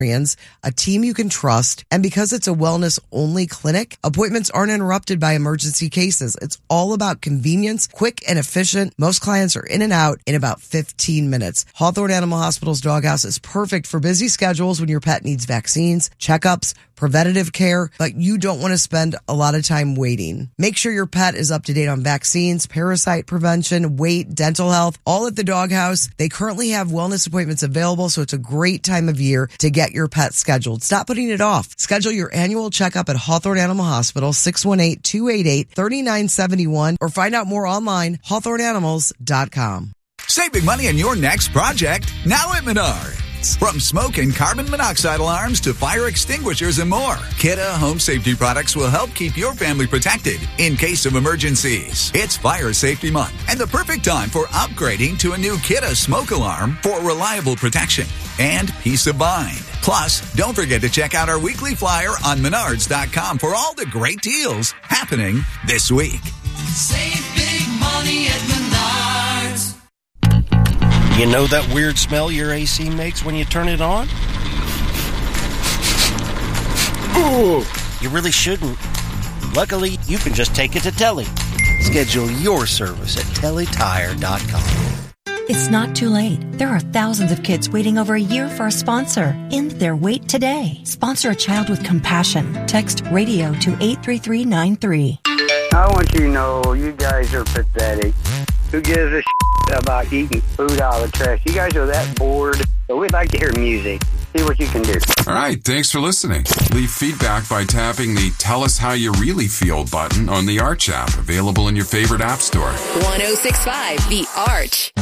a team you can trust, and because it's a wellness-only clinic, appointments aren't interrupted by emergency cases. It's all about convenience, quick and efficient. Most clients are in and out in about 15 minutes. Hawthorne Animal Hospital's Doghouse is perfect for busy schedules when your pet needs vaccines, checkups, preventative care, but you don't want to spend a lot of time waiting. Make sure your pet is up to date on vaccines, parasite prevention, weight, dental health, all at the Doghouse. They currently have wellness appointments available, so it's a great time of year to get your pet scheduled. Stop putting it off. Schedule your annual checkup at Hawthorne Animal Hospital, 618-288-3971, or find out more online, hawthorneanimals.com. Save big money on your next project now at Menards. From smoke and carbon monoxide alarms to fire extinguishers and more, Kidde Home Safety products will help keep your family protected in case of emergencies. It's Fire Safety Month and the perfect time for upgrading to a new Kidde smoke alarm for reliable protection and peace of mind. Plus, don't forget to check out our weekly flyer on Menards.com for all the great deals happening this week. Save big money at Menards. You know that weird smell your AC makes when you turn it on? Ooh. You really shouldn't. Luckily, you can just take it to Telly. Schedule your service at TellyTire.com. It's not too late. There are thousands of kids waiting over a year for a sponsor. End their wait today. Sponsor a child with compassion. Text RADIO to 83393. I want you to know you guys are pathetic. Who gives a shit about eating food out of the trash? You guys are that bored. So we'd like to hear music. See what you can do. All right, thanks for listening. Leave feedback by tapping the Tell Us How You Really Feel button on the Arch app, available in your favorite app store. 106.5 The Arch.